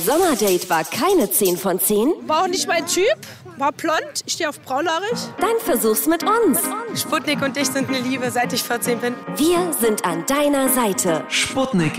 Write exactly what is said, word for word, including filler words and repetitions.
Sommerdate war keine zehn von zehn? War auch nicht mein Typ, war blond, ich stehe auf braunhaarig. Dann versuch's mit uns. Sputnik und ich sind eine Liebe, seit ich vierzehn bin. Wir sind an deiner Seite. Sputnik